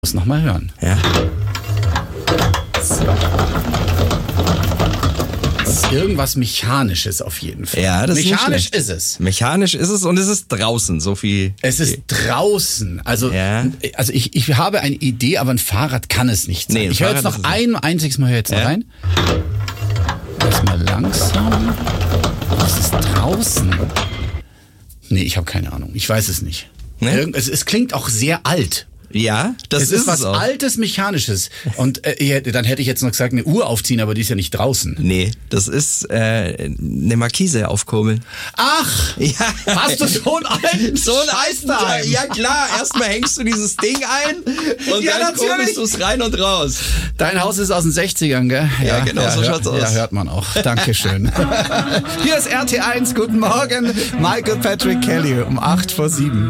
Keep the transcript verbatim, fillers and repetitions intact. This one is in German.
Muss noch mal hören. Ja. So. Das ist irgendwas Mechanisches auf jeden Fall. Ja, das Mechanisch ist, ist es. Mechanisch ist es und es ist draußen, so viel. Es ist draußen. Also, Ja. also ich, ich habe eine Idee, aber ein Fahrrad kann es nicht sein. Nee, ein ich höre jetzt Fahrrad noch ist es ein einziges Mal höre jetzt noch Ja. rein. Erstmal langsam. Es ist draußen. Nee, ich habe keine Ahnung. Ich weiß es nicht. Nee? Irgend, es, es klingt auch sehr alt. Ja, das Es ist ist was es auch. Altes, Mechanisches. Und äh, dann hätte ich jetzt noch gesagt, eine Uhr aufziehen, aber die ist ja nicht draußen. Nee, das ist äh, eine Markise aufkurbeln. Ach, Ja. hast du so einen alten So ein Scheiß Alter. daheim? Ja klar, erstmal hängst du dieses Ding ein und Ja, dann natürlich. kurbelst du es rein und raus. Dein Haus ist aus den sechzigern, gell? Ja, genau, so hör- schaut's aus. Ja, hört man auch. Dankeschön. Hier ist R T eins, guten Morgen. Michael Patrick Kelly um acht vor sieben.